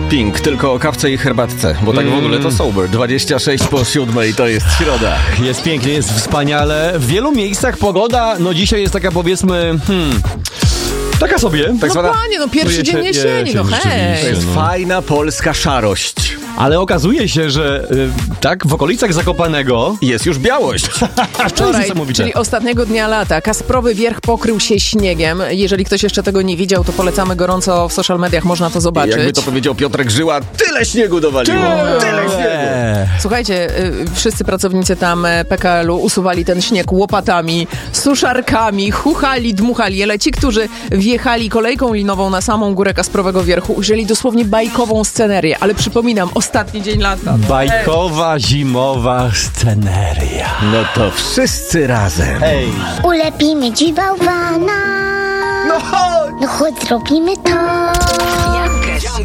Pink, tylko o kawce i herbatce, bo tak w ogóle to sober. 26:07 to jest środa. Jest pięknie, jest wspaniale. W wielu miejscach pogoda, no dzisiaj jest taka, powiedzmy, taka sobie. Tak zwana, panie, pierwszy dzień jesieni, hej. to jest fajna polska szarość. Ale okazuje się, że tak, w okolicach Zakopanego Jest już białość. Wczoraj, czyli ostatniego dnia lata, Kasprowy Wierch pokrył się śniegiem. Jeżeli ktoś jeszcze tego nie widział, to polecamy gorąco w social mediach, można to zobaczyć. Jakby to powiedział Piotrek Żyła, tyle śniegu dowaliło. Tyle śniegu. Słuchajcie, wszyscy pracownicy tam PKL-u usuwali ten śnieg łopatami, suszarkami, chuchali, dmuchali, ale ci, którzy wjechali kolejką linową na samą górę Kasprowego Wierchu, ujrzeli dosłownie bajkową scenerię, ale przypominam, ostatni dzień lata. Bajkowa, zimowa sceneria. No to wszyscy razem. Hej. Ulepimy ci bałwana. No chodź zrobimy to.